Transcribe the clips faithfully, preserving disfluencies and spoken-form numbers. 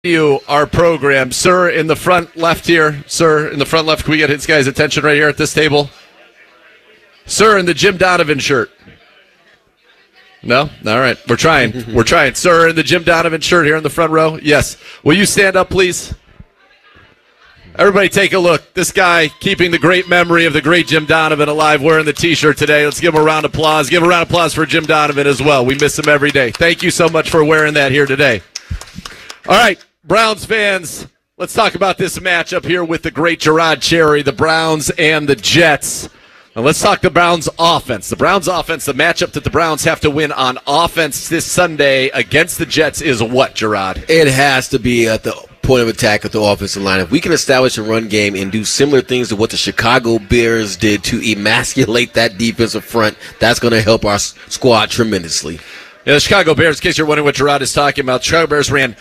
You our program, sir, in the front left here. Sir, in the front left, can we get this guy's attention right here at this table? Sir, in the Jim Donovan shirt. No? All right. We're trying. We're trying. Sir, in the Jim Donovan shirt here in the front row. Yes. Will you stand up, please? Everybody take a look. This guy keeping the great memory of the great Jim Donovan alive wearing the T-shirt today. Let's give him a round of applause. Give a round of applause for Jim Donovan as well. We miss him every day. Thank you so much for wearing that here today. All right, Browns fans, let's talk about this matchup here with the great Gerard Cherry, the Browns and the Jets. Now let's talk the Browns offense. The Browns offense, the matchup that the Browns have to win on offense this Sunday against the Jets is what, Gerard? It has to be at the point of attack at the offensive line. If we can establish a run game and do similar things to what the Chicago Bears did to emasculate that defensive front, that's going to help our squad tremendously. Yeah, the Chicago Bears, in case you're wondering what Gerard is talking about, the Chicago Bears ran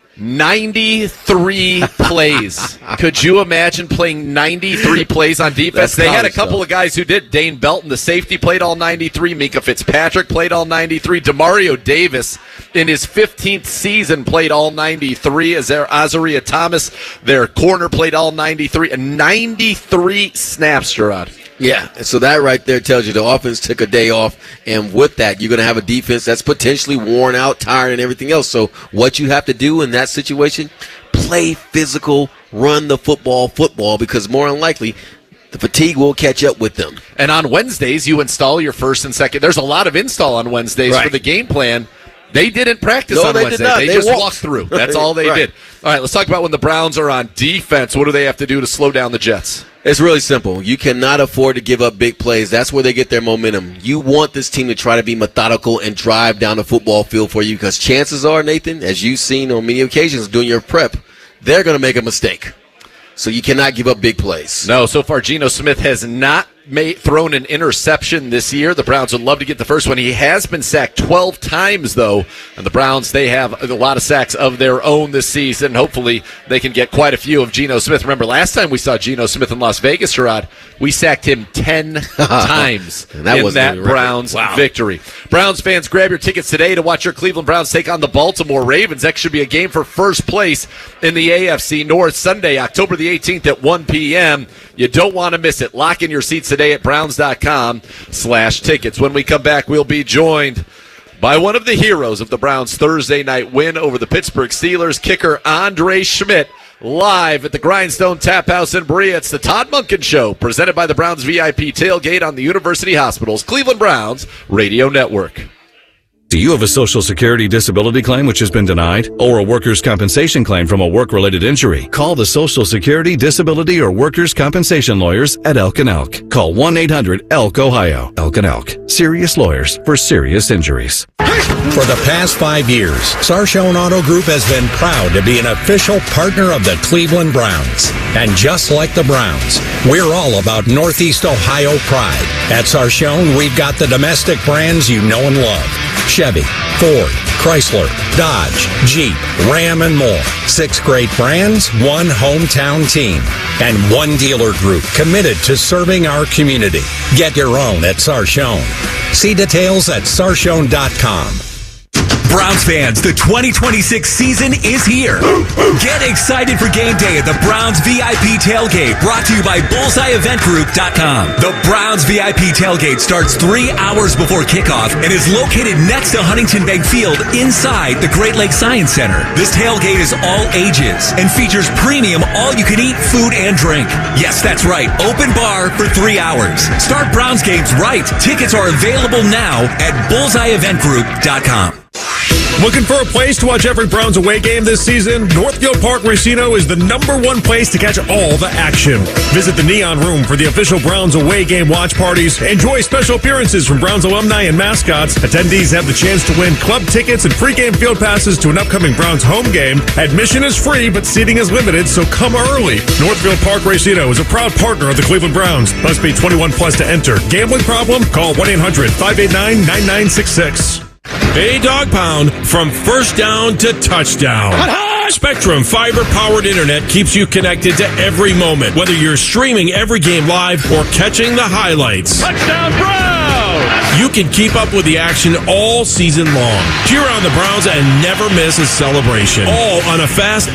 ninety-three plays. Could you imagine playing ninety-three plays on defense? That's they had a couple stuff. of guys who did. Dane Belton, the safety, played all ninety-three. Mika Fitzpatrick played all ninety-three. Demario Davis, in his fifteenth season, played all ninety-three. As their Azaria Thomas, their corner, played all ninety-three. ninety-three snaps, Gerard. Yeah, and so that right there tells you the offense took a day off, and with that, you're going to have a defense that's potentially worn out, tired, and everything else. So what you have to do in that situation, play physical, run the football, football, because more than likely, the fatigue will catch up with them. And on Wednesdays, you install your first and second. There's a lot of install on Wednesdays right. for the game plan. They didn't practice no, on they Wednesday. Did not. They, they just walked. walked through. That's all they right. did. All right, let's talk about when the Browns are on defense. What do they have to do to slow down the Jets? It's really simple. You cannot afford to give up big plays. That's where they get their momentum. You want this team to try to be methodical and drive down the football field for you, because chances are, Nathan, as you've seen on many occasions during your prep, they're going to make a mistake. So you cannot give up big plays. No, so far Geno Smith has not made, thrown an interception this year. The Browns would love to get the first one. He has been sacked twelve times, though, and the Browns, they have a lot of sacks of their own this season. Hopefully they can get quite a few of Geno Smith. Remember, last time we saw Geno Smith in Las Vegas, Gerard, we sacked him ten times that in that Browns wow. victory. Browns fans, grab your tickets today to watch your Cleveland Browns take on the Baltimore Ravens. That should be a game for first place in the A F C North Sunday, October the eighteenth at one p.m. You don't want to miss it. Lock in your seats today at browns.com slash tickets. When we come back, we'll be joined by one of the heroes of the Browns' Thursday night win over the Pittsburgh Steelers, kicker Andre Schmidt, live at the Grindstone Tap House in Berea. It's the Todd Monken Show, presented by the Browns V I P Tailgate on the University Hospital's Cleveland Browns Radio Network. Do you have a Social Security disability claim which has been denied, or a workers' compensation claim from a work-related injury? Call the Social Security, Disability, or Workers' Compensation Lawyers at Elk and Elk. Call one eight hundred elk ohio. Elk and Elk. Serious lawyers for serious injuries. For the past five years, Sarshone Auto Group has been proud to be an official partner of the Cleveland Browns. And just like the Browns, we're all about Northeast Ohio pride. At Sarshone, we've got the domestic brands you know and love. Chevy, Ford, Chrysler, Dodge, Jeep, Ram, and more. Six great brands, one hometown team, and one dealer group committed to serving our community. Get your own at Sarshone. See details at sarshone dot com. Browns fans, the twenty twenty-six season is here. Get excited for game day at the Browns V I P Tailgate, brought to you by bullseye event group dot com. The Browns V I P Tailgate starts three hours before kickoff and is located next to Huntington Bank Field inside the Great Lakes Science Center. This tailgate is all ages and features premium all-you-can-eat food and drink. Yes, that's right, open bar for three hours. Start Browns games right. Tickets are available now at bullseye event group dot com. Looking for a place to watch every Browns away game this season? Northfield Park Racino is the number one place to catch all the action. Visit the Neon Room for the official Browns away game watch parties. Enjoy special appearances from Browns alumni and mascots. Attendees have the chance to win club tickets and pregame field passes to an upcoming Browns home game. Admission is free, but seating is limited, so come early. Northfield Park Racino is a proud partner of the Cleveland Browns. Must be twenty-one plus to enter. Gambling problem? Call one eight hundred five eight nine nine nine six six. A dog pound from first down to touchdown. Spectrum fiber-powered internet keeps you connected to every moment, whether you're streaming every game live or catching the highlights. Touchdown Browns! You can keep up with the action all season long. Cheer on the Browns and never miss a celebration. All on a fast